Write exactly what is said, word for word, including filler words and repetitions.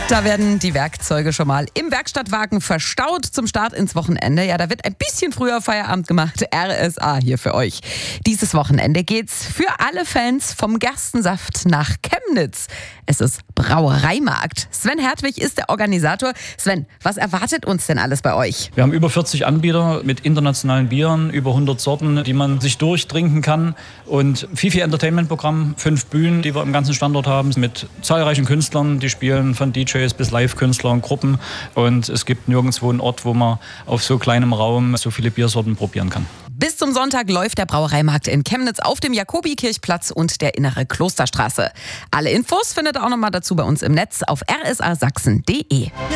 Da werden die Werkzeuge schon mal im Werkstattwagen verstaut zum Start ins Wochenende. Ja, da wird ein bisschen früher Feierabend gemacht. R S A hier für euch. Dieses Wochenende geht's für alle Fans vom Gerstensaft nach Chemnitz. Es ist Brauereimarkt. Sven Hertwig ist der Organisator. Sven, was erwartet uns denn alles bei euch? Wir haben über vierzig Anbieter mit internationalen Bieren, über hundert Sorten, die man sich durchtrinken kann. Und viel, viel Entertainment-Programm, fünf Bühnen, die wir im ganzen Standort haben, mit zahlreichen Künstlern, die spielen von D Js bis Live-Künstler und Gruppen. Und es gibt nirgendwo einen Ort, wo man auf so kleinem Raum so viele Biersorten probieren kann. Bis zum Sonntag läuft der Brauereimarkt in Chemnitz auf dem Jakobikirchplatz und der Innere Klosterstraße. Alle Infos findet ihr auch nochmal dazu bei uns im Netz auf r s a sachsen punkt d e.